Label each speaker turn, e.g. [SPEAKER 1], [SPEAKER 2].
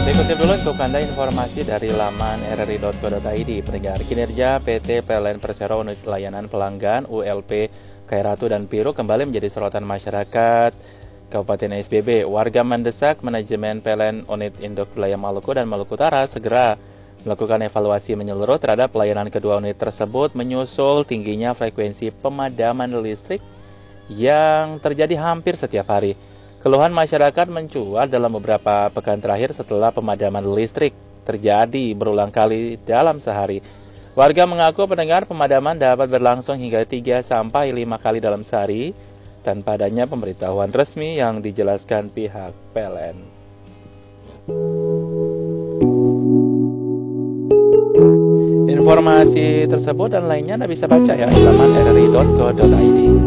[SPEAKER 1] Dikutip dulu untuk Anda informasi dari laman rri.co.id. Pendengar, kinerja PT PLN Persero Unit Layanan Pelanggan ULP Kairatu dan Piru kembali menjadi sorotan masyarakat Kabupaten SBB. Warga mendesak manajemen PLN Unit Induk Wilayah Maluku dan Maluku Utara segera melakukan evaluasi menyeluruh terhadap pelayanan kedua unit tersebut menyusul tingginya frekuensi pemadaman listrik yang terjadi hampir setiap hari. Keluhan masyarakat mencuat dalam beberapa pekan terakhir setelah pemadaman listrik terjadi berulang kali dalam sehari. Warga mengaku pendengar pemadaman dapat berlangsung hingga 3-5 kali dalam sehari tanpa adanya pemberitahuan resmi yang dijelaskan pihak PLN. Informasi tersebut dan lainnya Anda bisa baca ya di laman rri.co.id.